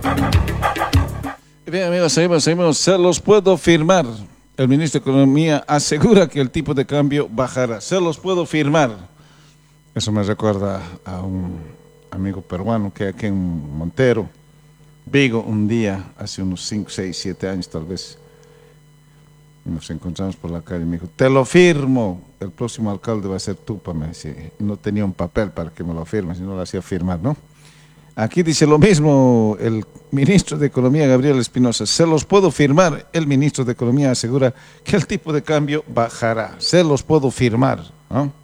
Bien, amigos, seguimos. Se los puedo firmar. El ministro de Economía asegura que el tipo de cambio bajará. Se los puedo firmar. Eso me recuerda a un amigo peruano que aquí en Montero, Vigo, un día, hace unos 5, 6, 7 años tal vez, nos encontramos por la calle y me dijo, te lo firmo, el próximo alcalde va a ser Tupa, me decía. No tenía un papel para que me lo firme, si no lo hacía firmar, ¿no? Aquí dice lo mismo el ministro de Economía, Gabriel Espinosa. Se los puedo firmar. El ministro de Economía asegura que el tipo de cambio bajará. Se los puedo firmar, ¿no?